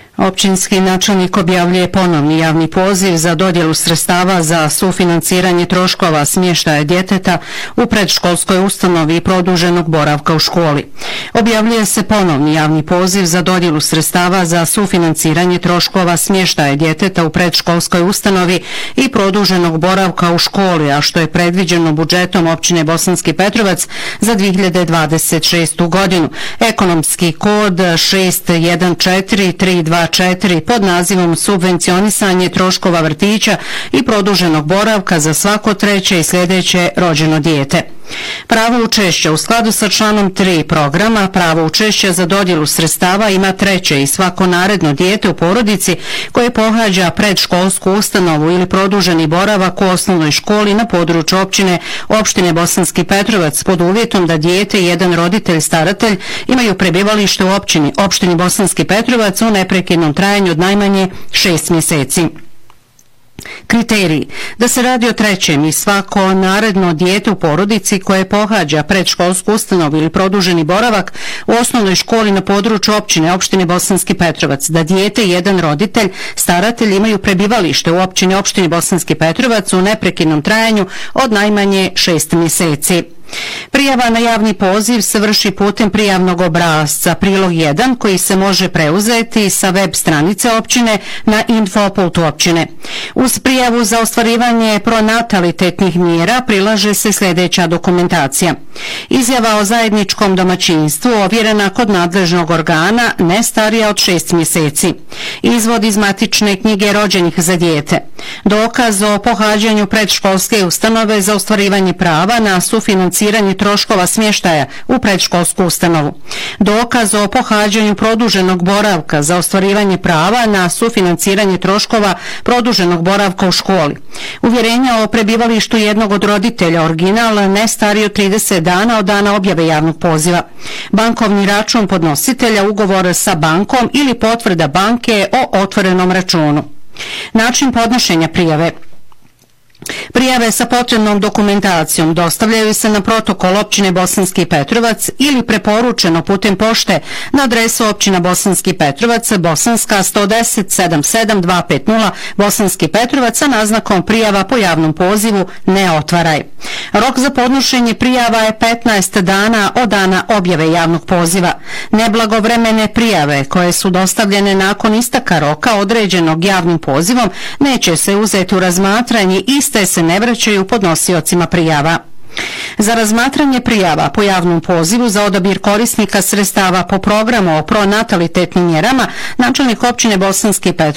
Općinski načelnik objavljuje ponovni javni poziv za dodjelu sredstava za sufinanciranje troškova smještaja djeteta u predškolskoj ustanovi i produženog boravka u školi. Objavljuje se ponovni javni poziv za dodjelu sredstava za sufinanciranje troškova smještaja djeteta u predškolskoj ustanovi i produženog boravka u školi, a što je predviđeno budžetom općine Bosanski Petrovac za 2026. godinu. Ekonomski kod 614324 pod nazivom subvencionisanje troškova vrtića i produženog boravka za svako treće i sljedeće rođeno dijete. Pravo učešća u skladu sa članom 3 programa, pravo učešća za dodjelu sredstava ima treće i svako naredno dijete u porodici koje pohađa predškolsku ustanovu ili produženi boravak u osnovnoj školi na području opštine Bosanski Petrovac pod uvjetom da dijete i jedan roditelj staratelj imaju prebivalište u opštini Bosanski Petrovac u neprekidnom trajanju od najmanje 6 mjeseci. Kriteriji: da se radi o trećem i svako naredno dijete u porodici koje pohađa predškolsku ustanovu ili produženi boravak u osnovnoj školi na području opštine Bosanski Petrovac, da dijete i jedan roditelj staratelj imaju prebivalište u opštini Bosanski Petrovac u neprekidnom trajanju od najmanje 6 mjeseci. Prijava na javni poziv se vrši putem prijavnog obrasca prilog 1 koji se može preuzeti sa web stranice općine na infopultu općine. Uz prijavu za ostvarivanje pronatalitetnih mjera prilaže se sljedeća dokumentacija: izjava o zajedničkom domaćinstvu ovjerena kod nadležnog organa ne starija od 6 mjeseci, izvod iz matične knjige rođenih za dijete, dokaz o pohađanju predškolske ustanove za ostvarivanje prava na sufinanciranje troškova smještaja u predškolsku ustanovu, dokaz o pohađanju produženog boravka za ostvarivanje prava na sufinanciranje troškova produženog boravka u školi, uvjerenja o prebivalištu jednog od roditelja original ne stariji od 30 dana od dana objave javnog poziva, bankovni račun podnositelja, ugovor sa bankom ili potvrda banke o otvorenom računu. Način podnošenja prijave: prijave sa potrebnom dokumentacijom dostavljaju se na protokol općine Bosanski Petrovac ili preporučeno putem pošte na adresu općina Bosanski Petrovac, Bosanska 110 77250 Bosanski Petrovac sa naznakom prijava po javnom pozivu ne otvaraj. Rok za podnošenje prijava je 15 dana od dana objave javnog poziva. Neblagovremene prijave koje su dostavljene nakon isteka roka određenog javnim pozivom neće se uzeti u razmatranje, iste se ne vraćaju podnosiocima prijava. Za razmatranje prijava po javnom pozivu za odabir korisnika sredstava po programu o pronatalitetnim mjerama načelnik općine Bosanski Petrovac